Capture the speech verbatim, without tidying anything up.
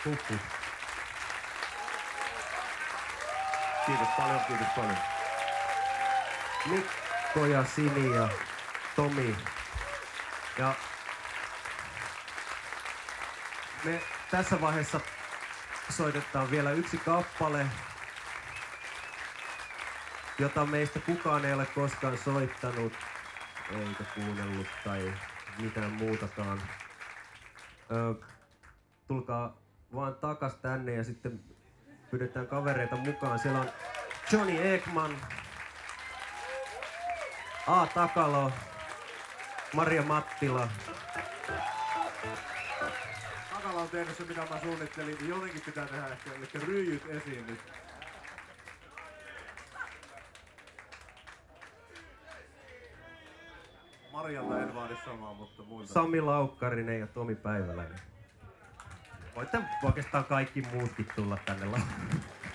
Huhhuh. Kiitos paljon, kiitos paljon. Mikko ja Sini ja Tomi. Ja me tässä vaiheessa soitetaan vielä yksi kappale, jota meistä kukaan ei ole koskaan soittanut, eikä kuunnellut tai mitään muutakaan. Ö, tulkaa vaan takas tänne ja sitten pyydetään kavereita mukaan. Siellä on Johnny Ekman, A. Takalo, Maria Mattila. Takala on tehnyt se, mitä mä suunnittelin. Jotenkin pitää tehdä ehkä, eli ryijyt esiin nyt. Marjalta en vaadi samaa, mutta muilta. Sami Laukkarinen ja Tomi Päiväläinen. Voitte oikeastaan kaikki muutkin tulla tänne laulamaan.